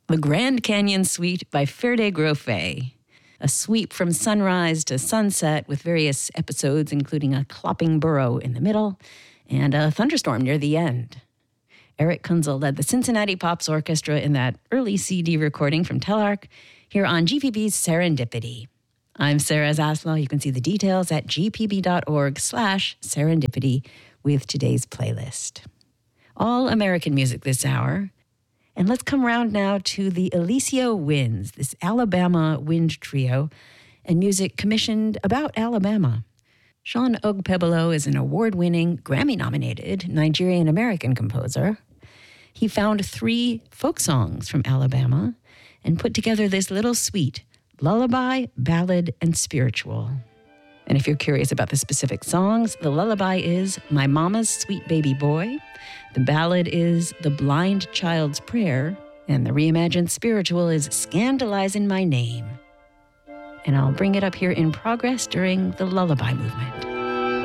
The Grand Canyon Suite by Ferde Grofe. A sweep from sunrise to sunset with various episodes, including a clopping burro in the middle and a thunderstorm near the end. Eric Kunzel led the Cincinnati Pops Orchestra in that early CD recording from Telarc here on GPB's Serendipity. I'm Sarah Zaslow. You can see the details at gpb.org/serendipity with today's playlist. All American music this hour. And let's come round now to the Alicio Winds, this Alabama wind trio, and music commissioned about Alabama. Sean Ogbebelo is an award-winning, Grammy-nominated Nigerian-American composer. He found 3 folk songs from Alabama and put together this little suite, lullaby, ballad, and spiritual. And if you're curious about the specific songs, the lullaby is My Mama's Sweet Baby Boy. The ballad is The Blind Child's Prayer, and the reimagined spiritual is Scandalizing My Name. And I'll bring it up here in progress during the lullaby movement.